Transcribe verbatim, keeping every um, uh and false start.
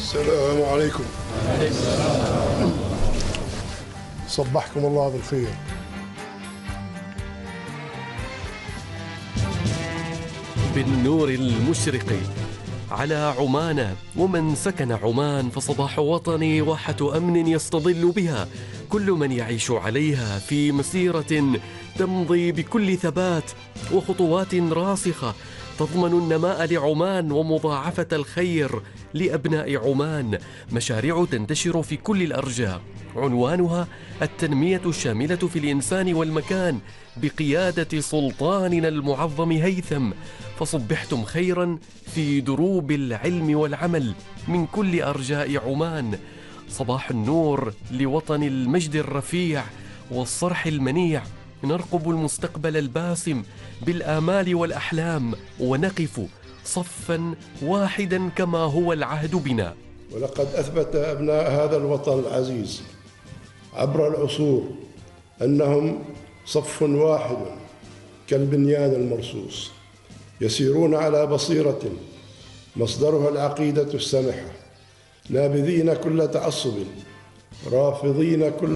السلام عليكم. صبحكم الله بالخير. بالنور المشرق على عمان ومن سكن عمان، فصباح وطني واحة أمن يستظل بها كل من يعيش عليها في مسيرة تمضي بكل ثبات وخطوات راسخة تضمن النماء لعمان ومضاعفة الخير لأبناء عمان. مشاريع تنتشر في كل الأرجاء عنوانها التنمية الشاملة في الإنسان والمكان بقيادة سلطاننا المعظم هيثم. فصبحتم خيرا في دروب العلم والعمل من كل أرجاء عمان. صباح النور لوطن المجد الرفيع والصرح المنيع. نرقب المستقبل الباسم بالآمال والأحلام ونقف صفا واحدا كما هو العهد بنا. ولقد أثبت أبناء هذا الوطن العزيز عبر العصور أنهم صف واحد كالبنيان المرصوص، يسيرون على بصيرة مصدرها العقيدة السمحة، نابذين كل تعصب، رافضين كل